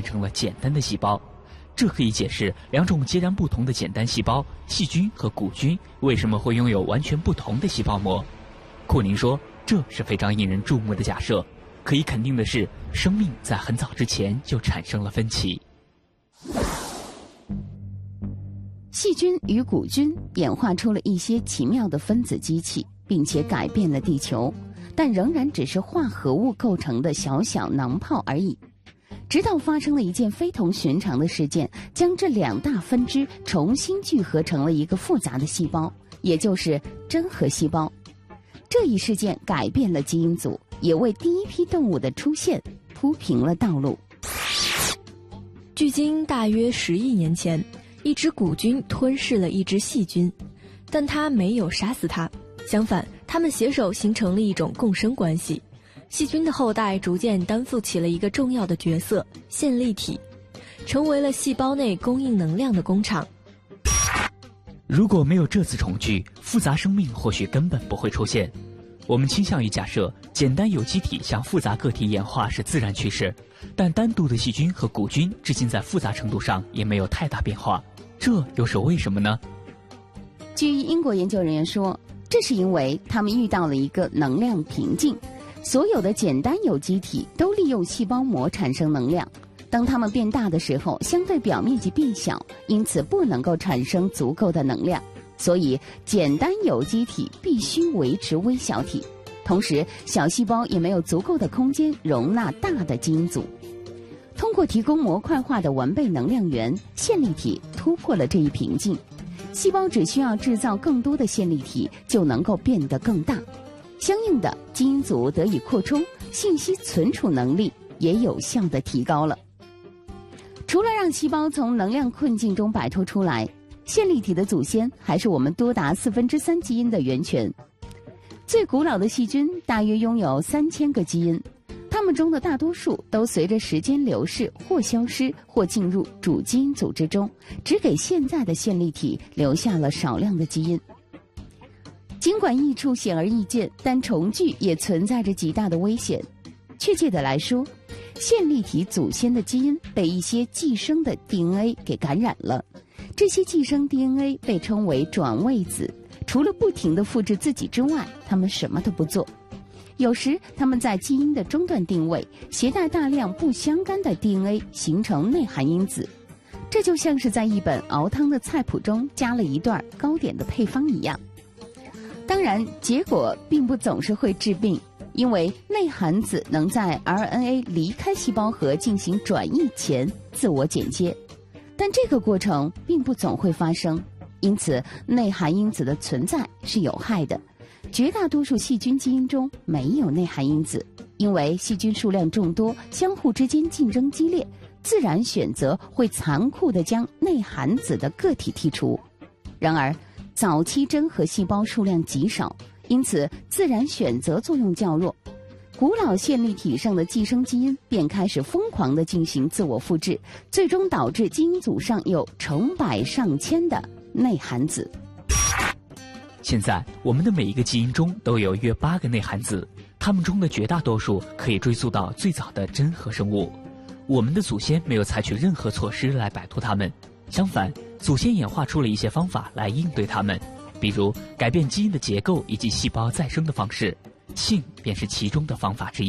成了简单的细胞。这可以解释两种截然不同的简单细胞细菌和古菌为什么会拥有完全不同的细胞膜。库宁说，这是非常引人注目的假设。可以肯定的是，生命在很早之前就产生了分歧。 细菌与古菌演化出了一些奇妙的分子机器，并且改变了地球，但仍然只是化合物构成的小小囊泡而已。直到发生了一件非同寻常的事件，将这两大分支重新聚合成了一个复杂的细胞，也就是真核细胞。这一事件改变了基因组，也为第一批动物的出现铺平了道路。 距今大约10亿年前，一只古菌吞噬了一只细菌，但它没有杀死它，相反，它们携手形成了一种共生关系。细菌的后代逐渐担负起了一个重要的角色——线粒体，成为了细胞内供应能量的工厂。 如果没有这次重聚，复杂生命或许根本不会出现。我们倾向于假设，简单有机体向复杂个体演化是自然趋势，但单独的细菌和古菌至今在复杂程度上也没有太大变化，这又是为什么呢？ 据英国研究人员说，这是因为他们遇到了一个能量瓶颈。所有的简单有机体都利用细胞膜产生能量，当它们变大的时候，相对表面积变小，因此不能够产生足够的能量。所以简单有机体必须维持微小体，同时小细胞也没有足够的空间容纳大的基因组。通过提供模块化的完备能量源，线粒体突破了这一瓶颈。细胞只需要制造更多的线粒体，就能够变得更大。相应的，基因组得以扩充，信息存储能力也有效地提高了。除了让细胞从能量困境中摆脱出来，线粒体的祖先还是我们多达3/4基因的源泉。最古老的细菌大约拥有3000个基因，它们中的大多数都随着时间流逝或消失，或进入主基因组之中，只给现在的线粒体留下了少量的基因。尽管益处显而易见，但重聚也存在着极大的危险。确切的来说，线粒体祖先的基因被一些寄生的 DNA 给感染了。这些寄生 DNA 被称为转位子，除了不停地复制自己之外，它们什么都不做。有时它们在基因的中段定位，携带大量不相干的 DNA 形成内含因子。这就像是在一本熬汤的菜谱中加了一段糕点的配方一样。当然，结果并不总是会致病，因为内含子能在 RNA 离开细胞核进行转译前自我剪接，但这个过程并不总会发生，因此内含因子的存在是有害的。绝大多数细菌基因中没有内含因子，因为细菌数量众多，相互之间竞争激烈，自然选择会残酷地将内含子的个体剔除。然而，早期真核细胞数量极少，因此自然选择作用较弱。古老线粒体上的寄生基因便开始疯狂地进行自我复制，最终导致基因组上有成百上千的内含子。 现在我们的每一个基因中都有约8个内含子，它们中的绝大多数可以追溯到最早的真核生物。我们的祖先没有采取任何措施来摆脱它们，相反，祖先演化出了一些方法来应对它们，比如改变基因的结构以及细胞再生的方式，性便是其中的方法之一。